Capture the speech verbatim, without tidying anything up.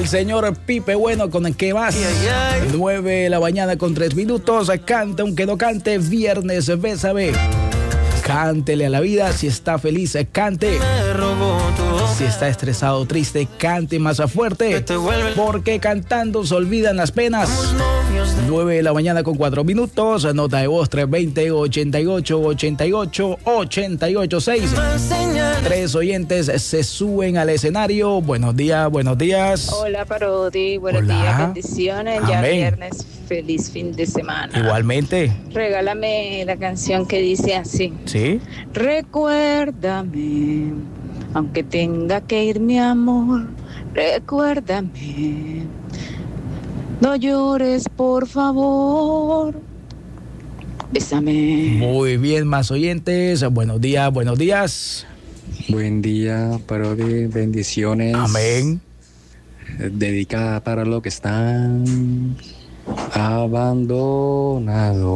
El señor Pipe Bueno con el que más. nueve de la mañana con tres minutos. Canta aunque no cante. Viernes Bésame. Cántele a la vida. Si está feliz, cante. Si está estresado o triste, cante más fuerte. Porque cantando se olvidan las penas. nueve de la mañana con cuatro minutos. Nota de voz tres dos cero, ochenta y ocho, ochenta y ocho, ochenta y ocho seis. Tres oyentes se suben al escenario. Buenos días, buenos días. Hola, Parodi. Buenos Hola. días, bendiciones. Ya Amén. viernes, feliz fin de semana. Igualmente. Regálame la canción que dice así. ¿Sí? Recuérdame, aunque tenga que ir mi amor, recuérdame. No llores, por favor. Bésame. Muy bien, más oyentes. Buenos días, buenos días. Buen día, Parodi, bendiciones. Amén. Dedicada para los que están abandonados.